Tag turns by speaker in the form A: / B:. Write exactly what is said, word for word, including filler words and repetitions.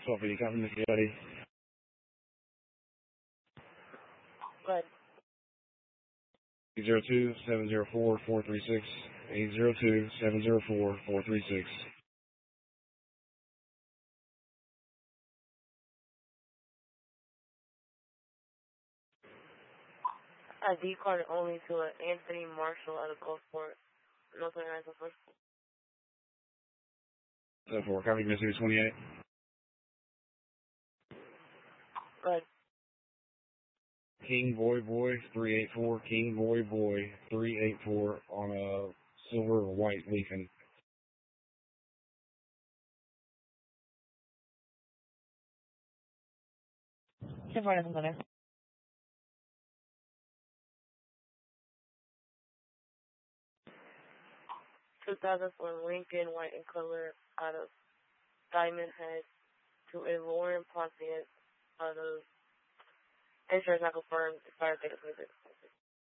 A: twelve fifty, copy, Mister Buddy.
B: Good.
A: eight zero two, seven zero four, four three six. eight zero two, seven zero four, four three six.
B: I D card only to an Anthony Marshall out of Gulfport, North Carolina.
A: seven four, copy, Mister twenty-eight.
B: Good.
A: King Boy Boy three eight four, King Boy Boy three eight four on a silver or white leafing.
B: ten four, nothing better. two thousand four Lincoln, white in color, out of Diamond Head, to a Lauren Pontiac, out of insurance not confirmed, expired date of visit.